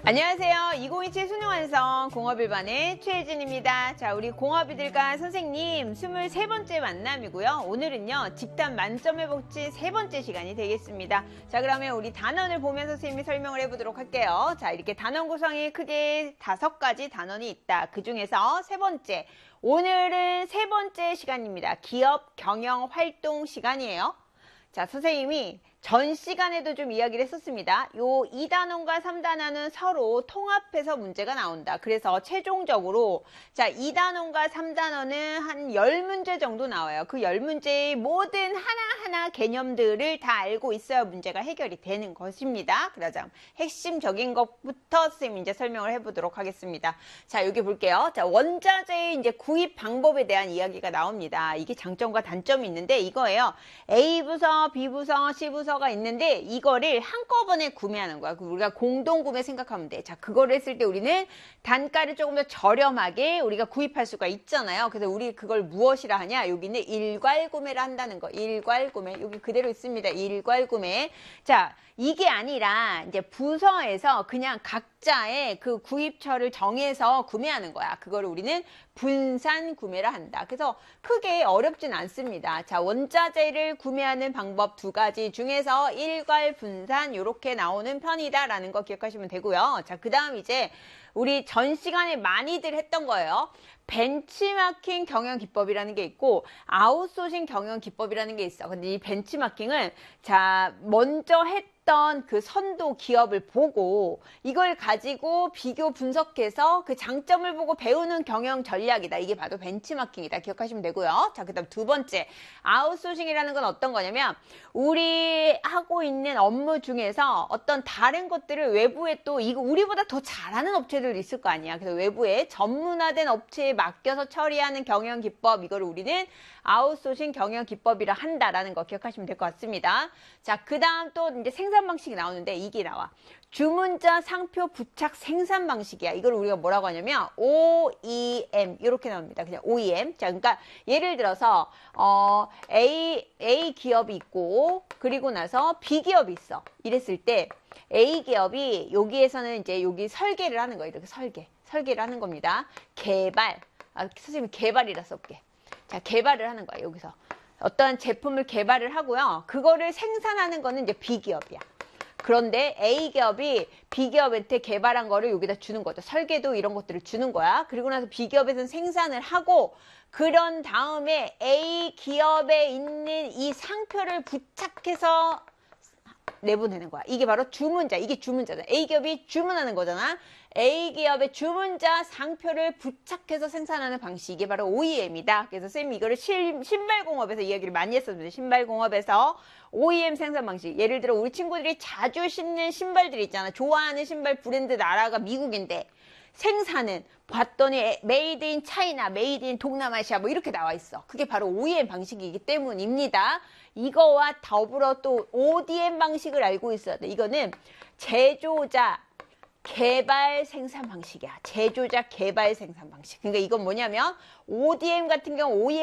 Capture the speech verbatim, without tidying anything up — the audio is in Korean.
안녕하세요. 이천이십칠 수능완성 공업일반의 최혜진입니다. 자, 우리 공업이들과 선생님 스물세 번째 만남이고요. 오늘은요, 집단 만점의 법칙 세 번째 시간이 되겠습니다. 자, 그러면 우리 단원을 보면서 선생님이 설명을 해보도록 할게요. 자, 이렇게 단원 구성이 크게 다섯 가지 단원이 있다. 그 중에서 세 번째, 오늘은 세 번째 시간입니다. 기업 경영 활동 시간이에요. 자, 선생님이 전 시간에도 좀 이야기를 했었습니다. 요 이 단원과 삼 단원은 서로 통합해서 문제가 나온다. 그래서 최종적으로 자, 이 단원과 삼 단원은 한 열 문제 정도 나와요. 그 열 문제의 모든 하나하나 개념들을 다 알고 있어야 문제가 해결이 되는 것입니다. 그러자 핵심적인 것부터 선생님이 이제 설명을 해보도록 하겠습니다. 자, 여기 볼게요. 자, 원자재의 이제 구입 방법에 대한 이야기가 나옵니다. 이게 장점과 단점이 있는데 이거예요. A 부서, B 부서, C 부서 가 있는데 이거를 한꺼번에 구매하는 거야. 우리가 공동구매 생각하면 돼. 자, 그거를 했을 때 우리는 단가를 조금 더 저렴하게 우리가 구입할 수가 있잖아요. 그래서 우리 그걸 무엇이라 하냐? 여기는 일괄구매를 한다는 거. 일괄구매. 여기 그대로 있습니다. 일괄구매. 자, 이게 아니라 이제 부서에서 그냥 각자의 그 구입처를 정해서 구매하는 거야. 그거를 우리는 분산 구매를 한다. 그래서 크게 어렵진 않습니다. 자, 원자재를 구매하는 방법 두 가지 중에서 일괄 분산 이렇게 나오는 편이다라는 거 기억하시면 되고요. 자, 그 다음 이제 우리 전 시간에 많이들 했던 거예요. 벤치마킹 경영 기법이라는 게 있고 아웃소싱 경영 기법이라는 게 있어. 근데 이 벤치마킹은 자, 먼저 했던 그 선도 기업을 보고 이걸 가지고 비교 분석해서 그 장점을 보고 배우는 경영 전략이다. 이게 바로 benchmarking이다. 기억하시면 되고요. 자, 그 다음 두 번째, 아웃소싱이라는 건 어떤 거냐면 우리 하고 있는 업무 중에서 어떤 다른 것들을 외부에 또 이거 우리보다 더 잘하는 업체들도 있을 거 아니야. 그래서 외부에 전문화된 업체에 맡겨서 처리하는 경영 기법, 이거를 우리는 아웃소싱 경영 기법이라 한다라는 거 기억하시면 될 것 같습니다. 자, 그 다음 또 이제 생산 방식이 나오는데 이게 나와. 주문자 상표 부착 생산 방식이야. 이걸 우리가 뭐라고 하냐면 오이엠 이렇게 나옵니다. 그냥 오이엠. 자, 그러니까 예를 들어서 어, A A 기업이 있고 그리고 나서 B 기업이 있어. 이랬을 때 A 기업이 여기에서는 이제 여기 설계를 하는 거예요. 이렇게 설계. 설계를 하는 겁니다. 개발. 아, 선생님이 개발이라 써볼게. 자, 개발을 하는 거야. 여기서 어떤 제품을 개발을 하고요. 그거를 생산하는 거는 이제 B 기업이야. 그런데 A 기업이 B 기업한테 개발한 거를 여기다 주는 거죠. 설계도 이런 것들을 주는 거야. 그리고 나서 B 기업에서는 생산을 하고 그런 다음에 A 기업에 있는 이 상표를 부착해서 내보내는 거야. 이게 바로 주문자. 이게 주문자다. A 기업이 주문하는 거잖아. A 기업의 주문자 상표를 부착해서 생산하는 방식. 이게 바로 오이엠이다. 그래서 쌤이 이거를 실, 신발공업에서 이야기를 많이 했었는데 신발공업에서 오이엠 생산 방식. 예를 들어 우리 친구들이 자주 신는 신발들이 있잖아. 좋아하는 신발 브랜드 나라가 미국인데 생산은 봤더니 메이드 인 차이나, 메이드 인 동남아시아 뭐 이렇게 나와 있어. 그게 바로 오이엠 방식이기 때문입니다. 이거와 더불어 또 오디엠 방식을 알고 있어야 돼. 이거는 제조자 개발 생산 방식이야. 제조자 개발 생산 방식. 그러니까 이건 뭐냐면 오디엠 같은 경우 오이엠